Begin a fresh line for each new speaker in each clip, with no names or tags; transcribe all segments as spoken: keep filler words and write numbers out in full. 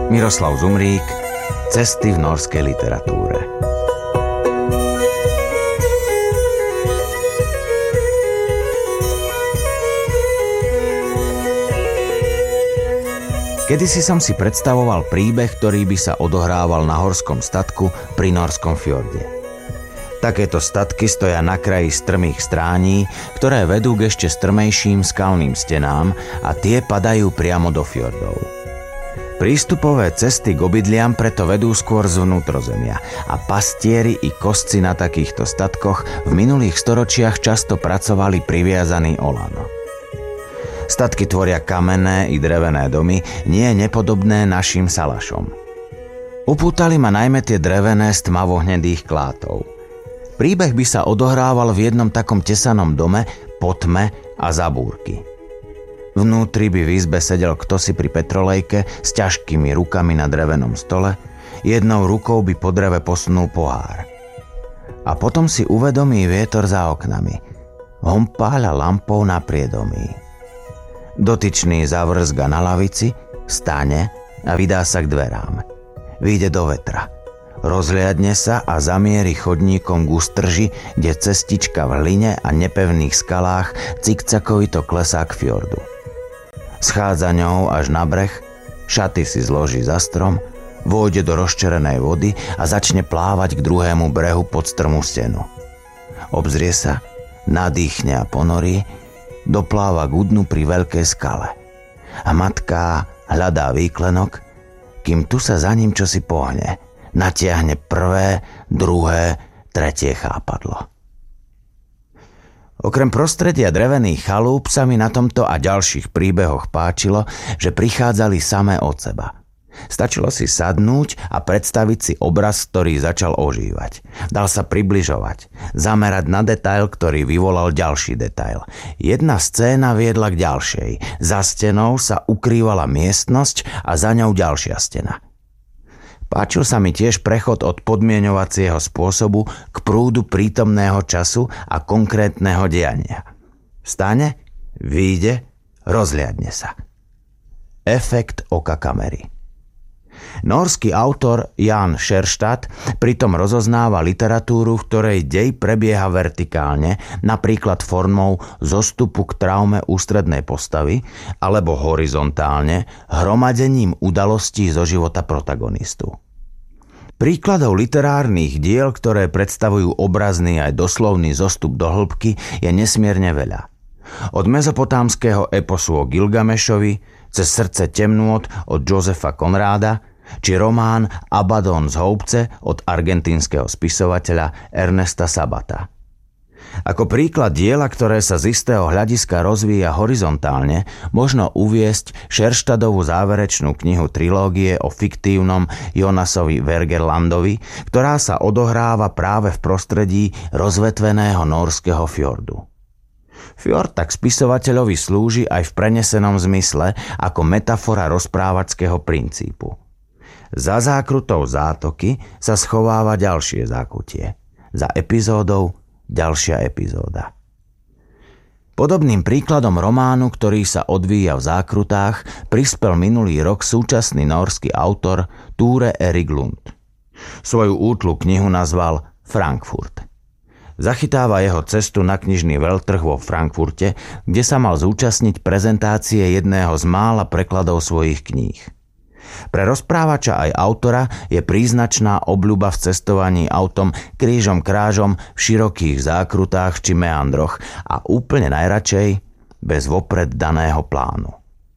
Miroslav Zumrík, Cesty v norskej literatúre. Kedysi som si predstavoval príbeh, ktorý by sa odohrával na horskom statku pri norskom fjorde. Takéto statky stoja na kraji strmých strání, ktoré vedú k ešte strmejším skalným stenám a tie padajú priamo do fjordov. Prístupové cesty k obydliam preto vedú skôr z vnútrozemia a pastieri i kosci na takýchto statkoch v minulých storočiach často pracovali priviazaní o lano. Statky tvoria kamenné i drevené domy, nie nepodobné našim salašom. Upútali ma najmä tie drevené z tmavohnedých klátov. Príbeh by sa odohrával v jednom takom tesanom dome, po tme a za búrky. Vnútri by v izbe sedel ktosi pri petrolejke s ťažkými rukami na drevenom stole, jednou rukou by po dreve posunul pohár. A potom si uvedomí vietor za oknami. Hompáľa lampou na priedomí. Dotyčný zavrzga na lavici, stane a vydá sa k dverám. Vyjde do vetra. Rozliadne sa a zamierí chodníkom k ústrži, kde cestička v hline a nepevných skalách cikcakovito klesá k fjordu. Schádza ňou až na breh, šaty si zloží za strom, vôjde do rozčerenej vody a začne plávať k druhému brehu pod strmú stenu. Obzrie sa, nadýchne a ponorí, dopláva k dnu pri veľkej skale. A matka hľadá výklenok, kým tu sa za ním čosi pohne. Natiahne prvé, druhé, tretie chápadlo. Okrem prostredia drevených chalúp sa mi na tomto a ďalších príbehoch páčilo, že prichádzali samé od seba. Stačilo si sadnúť a predstaviť si obraz, ktorý začal ožívať. Dal sa približovať, zamerať na detail, ktorý vyvolal ďalší detail. Jedna scéna viedla k ďalšej. Za stenou sa ukrývala miestnosť a za ňou ďalšia stena. Páčil sa mi tiež prechod od podmieňovacieho spôsobu k prúdu prítomného času a konkrétneho diania. Vstane, vyjde, rozliadne sa. Efekt oka kamery. Norský autor Jan Scherstad pritom rozoznáva literatúru, v ktorej dej prebieha vertikálne, napríklad formou zostupu k traume ústrednej postavy, alebo horizontálne, hromadením udalostí zo života protagonistu. Príkladov literárnych diel, ktoré predstavujú obrazný aj doslovný zostup do hĺbky, je nesmierne veľa. Od mezopotámskeho eposu o Gilgamešovi, cez Srdce temnôt od Josefa Conrada, či román Abaddon z Houbce od argentínskeho spisovateľa Ernesta Sabata. Ako príklad diela, ktoré sa z istého hľadiska rozvíja horizontálne, možno uviesť Scherstadovú záverečnú knihu trilógie o fiktívnom Jonasovi Wergelandovi, ktorá sa odohráva práve v prostredí rozvetveného norského fjordu. Fjord tak spisovateľovi slúži aj v prenesenom zmysle ako metafora rozprávačského princípu. Za zákrutou zátoky sa schováva ďalšie zákutie. Za epizódou ďalšia epizóda. Podobným príkladom románu, ktorý sa odvíja v zákrutách, prispel minulý rok súčasný norský autor Ture Erik Lund. Svoju útlu knihu nazval Frankfurt. Zachytáva jeho cestu na knižný veľtrh vo Frankfurte, kde sa mal zúčastniť prezentácie jedného z mála prekladov svojich kníh. Pre rozprávača aj autora je príznačná obľuba v cestovaní autom krížom krážom v širokých zákrutách či meandroch a úplne najradšej bez vopred daného plánu.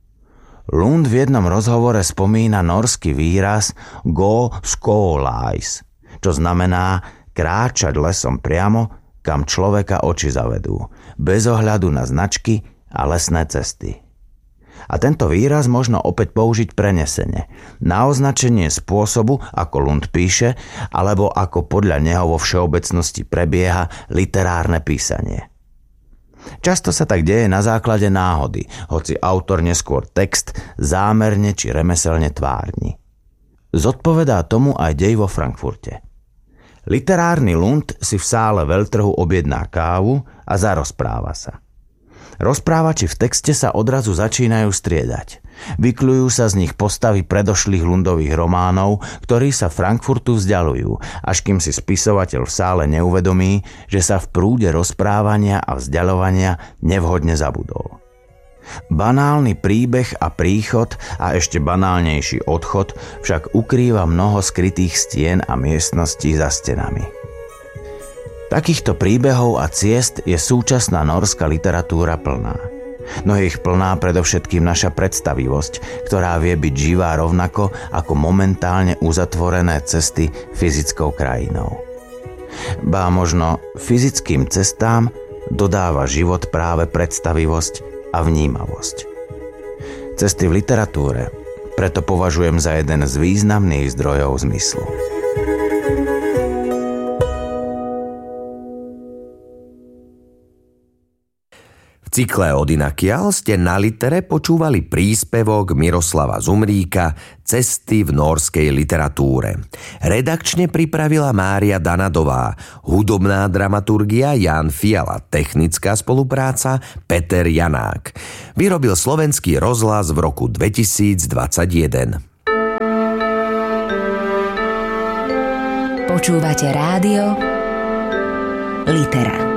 Lund v jednom rozhovore spomína norský výraz go skålais, čo znamená kráčať lesom priamo, kam človeka oči zavedú, bez ohľadu na značky a lesné cesty. A tento výraz možno opäť použiť prenesene, na označenie spôsobu, ako Lund píše, alebo ako podľa neho vo všeobecnosti prebieha literárne písanie. Často sa tak deje na základe náhody, hoci autor neskôr text zámerne či remeselne tvárni. Zodpovedá tomu aj dej vo Frankfurte. Literárny Lund si v sále veľtrhu objedná kávu a zarozpráva sa. Rozprávači v texte sa odrazu začínajú striedať. Vykľujú sa z nich postavy predošlých Lundových románov, ktorí sa Frankfurtu vzdialujú, až kým si spisovateľ v sále neuvedomí, že sa v prúde rozprávania a vzdialovania nevhodne zabudol. Banálny príbeh a príchod a ešte banálnejší odchod však ukrýva mnoho skrytých stien a miestností za stenami. Takýchto príbehov a ciest je súčasná norská literatúra plná. No je ich plná predovšetkým naša predstavivosť, ktorá vie byť živá rovnako ako momentálne uzatvorené cesty fyzickou krajinou. Ba možno fyzickým cestám dodáva život práve predstavivosť a vnímavosť. Cesty v literatúre preto považujem za jeden z významných zdrojov zmyslu.
V cykle Od inakiaľ ste na Litere počúvali príspevok Miroslava Zumríka Cesty v nórskej literatúre. Redakčne pripravila Mária Danadová, hudobná dramaturgia Jan Fiala, technická spolupráca Peter Janák. Vyrobil Slovenský rozhlas v roku dvetisícdvadsaťjeden.
Počúvate rádio Litera.